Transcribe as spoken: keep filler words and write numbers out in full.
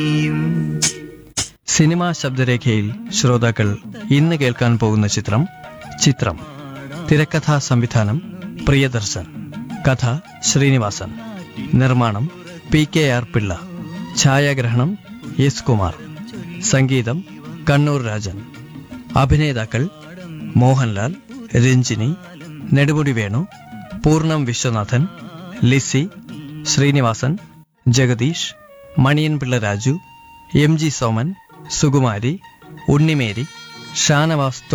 Cinema ശബ്ദരേഖയിൽ ശ്രോതാക്കൾ ഇന്ന് കേൾക്കാൻ പോകുന്ന ചിത്രം ചിത്രം. തിരക്കഥാ സംവിധാനം പ്രിയദർശൻ. കഥ ശ്രീനിവാസൻ. നിർമ്മാണം പി കെ ആർ പിള്ള. ഛായാഗ്രഹണം എസ് കുമാർ. സംഗീതം കണ്ണൂർ രാജൻ. അഭിനേതാക്കൾ മോഹൻലാൽ, രഞ്ജിനി, നെടുമുടി വേണു, പൂർണ്ണം വിശ്വനാഥൻ, ലിസി, ശ്രീനിവാസൻ, ജഗദീഷ്, മണിയൻ പിള്ള രാജു, എം ജി സോമൻ, സുകുമാരി, ഉണ്ണിമേരി, ഷാനവാസ്